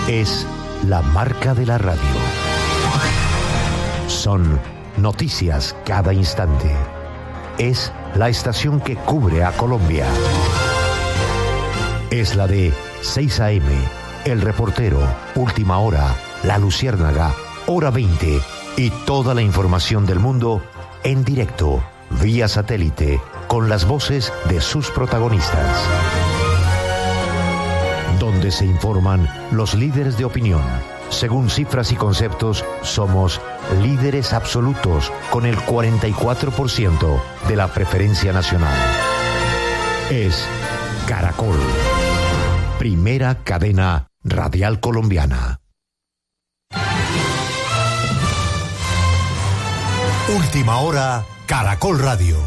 Es la marca de la radio. Son noticias cada instante. Es la estación que cubre a Colombia. Es la de 6 AM, El Reportero, Última Hora, La Luciérnaga, Hora 20 y toda la información del mundo en directo, vía satélite, con las voces de sus protagonistas. Donde se informan los líderes de opinión. Según cifras y conceptos, somos líderes absolutos con el 44% de la preferencia nacional. Es Caracol, primera cadena radial colombiana. Última Hora, Caracol Radio.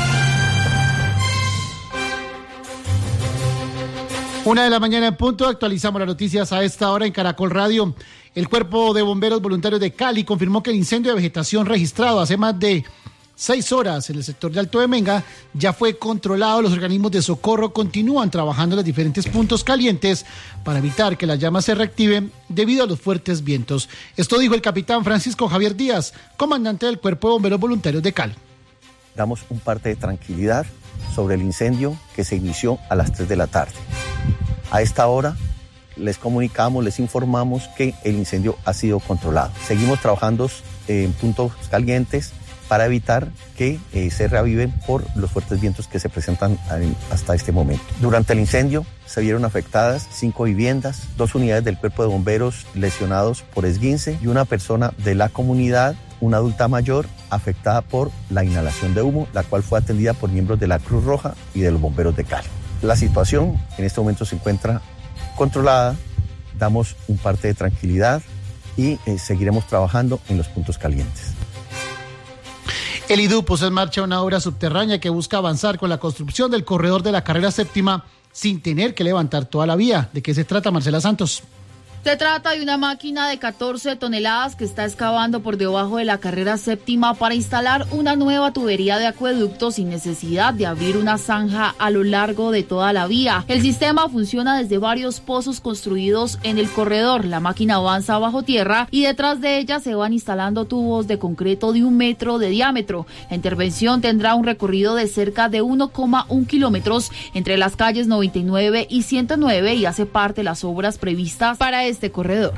1 de la mañana en punto, actualizamos las noticias a esta hora en Caracol Radio. El Cuerpo de Bomberos Voluntarios de Cali confirmó que el incendio de vegetación registrado hace más de 6 horas en el sector de Alto de Menga ya fue controlado. Los organismos de socorro continúan trabajando en los diferentes puntos calientes para evitar que las llamas se reactiven debido a los fuertes vientos. Esto dijo el capitán Francisco Javier Díaz, comandante del Cuerpo de Bomberos Voluntarios de Cali. Damos un parte de tranquilidad sobre el incendio que se inició a las 3 de la tarde. A esta hora les comunicamos, les informamos que el incendio ha sido controlado. Seguimos trabajando en puntos calientes para evitar que se reaviven por los fuertes vientos que se presentan hasta este momento. Durante el incendio se vieron afectadas 5 viviendas, 2 unidades del Cuerpo de Bomberos lesionados por esguince y una persona de la comunidad, una adulta mayor, afectada por la inhalación de humo, la cual fue atendida por miembros de la Cruz Roja y de los bomberos de Cali. La situación en este momento se encuentra controlada, damos un parte de tranquilidad y seguiremos trabajando en los puntos calientes. El IDU puso en marcha una obra subterránea que busca avanzar con la construcción del corredor de la carrera séptima sin tener que levantar toda la vía. ¿De qué se trata, Marcela Santos? Se trata de una máquina de 14 toneladas que está excavando por debajo de la carrera séptima para instalar una nueva tubería de acueducto sin necesidad de abrir una zanja a lo largo de toda la vía. El sistema funciona desde varios pozos construidos en el corredor. La máquina avanza bajo tierra y detrás de ella se van instalando tubos de concreto de 1 metro de diámetro. La intervención tendrá un recorrido de cerca de 1,1 kilómetros entre las calles 99 y 109 y hace parte de las obras previstas para este corredor.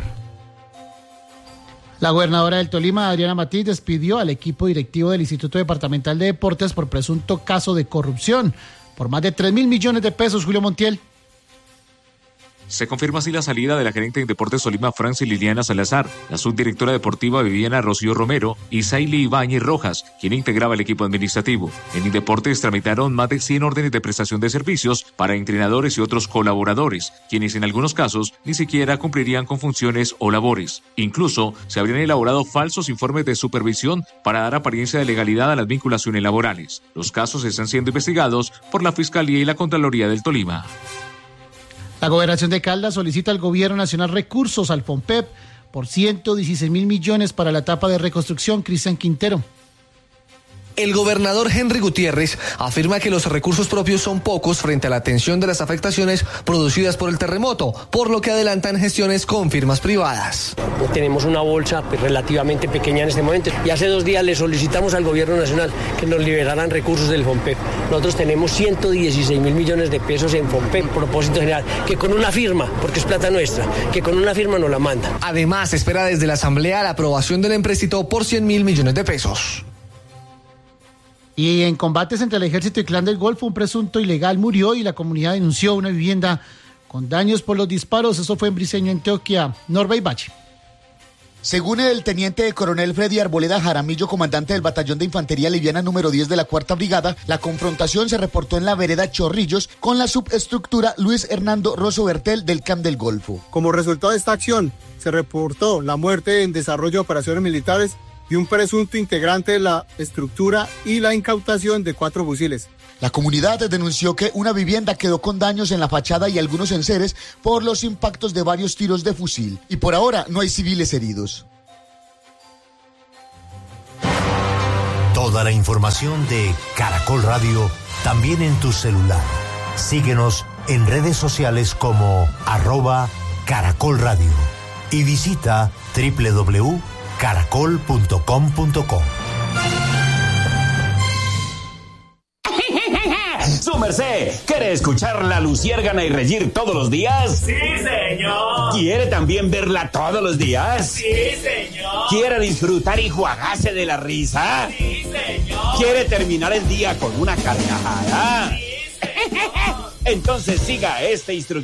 La gobernadora del Tolima, Adriana Matiz, despidió al equipo directivo del Instituto Departamental de Deportes por presunto caso de corrupción por más de 3.000 millones de pesos. Julio Montiel. Se confirma así la salida de la gerente de Deportes Tolima, Francis Liliana Salazar, la subdirectora deportiva Viviana Rocío Romero y Saily Ibáñez Rojas, quien integraba el equipo administrativo. En Indeportes tramitaron más de 100 órdenes de prestación de servicios para entrenadores y otros colaboradores, quienes en algunos casos ni siquiera cumplirían con funciones o labores. Incluso se habrían elaborado falsos informes de supervisión para dar apariencia de legalidad a las vinculaciones laborales. Los casos están siendo investigados por la Fiscalía y la Contraloría del Tolima. La Gobernación de Caldas solicita al Gobierno Nacional recursos al FOMPEP por 116.000 millones para la etapa de reconstrucción. Cristian Quintero. El gobernador Henry Gutiérrez afirma que los recursos propios son pocos frente a la atención de las afectaciones producidas por el terremoto, por lo que adelantan gestiones con firmas privadas. Tenemos una bolsa relativamente pequeña en este momento y hace 2 días le solicitamos al gobierno nacional que nos liberaran recursos del FOMPEP. Nosotros tenemos 116.000 millones de pesos en FOMPEP, propósito general, que con una firma, porque es plata nuestra, que con una firma nos la manda. Además, espera desde la Asamblea la aprobación del empréstito por 100.000 millones de pesos. Y en combates entre el ejército y clan del Golfo, un presunto ilegal murió y la comunidad denunció una vivienda con daños por los disparos. Eso fue en Briceño, Antioquia. Norbey Bache. Según el teniente coronel Freddy Arboleda Jaramillo, comandante del batallón de infantería liviana número 10 de la 4ª Brigada, la confrontación se reportó en la vereda Chorrillos con la subestructura Luis Hernando Rosso Bertel del Camp del Golfo. Como resultado de esta acción, se reportó la muerte en desarrollo de operaciones militares de un presunto integrante de la estructura y la incautación de 4 fusiles. La comunidad denunció que una vivienda quedó con daños en la fachada y algunos enseres por los impactos de varios tiros de fusil. Y por ahora no hay civiles heridos. Toda la información de Caracol Radio también en tu celular. Síguenos en redes sociales como @Caracol Radio. y visita www.caracol.com.co. Su merced, ¿quiere escuchar la Luciérgana y reír todos los días? Sí, señor. ¿Quiere también verla todos los días? Sí, señor. ¿Quiere disfrutar y juagarse de la risa? Sí, señor. ¿Quiere terminar el día con una carcajada? Sí, señor. Entonces siga este instructivo.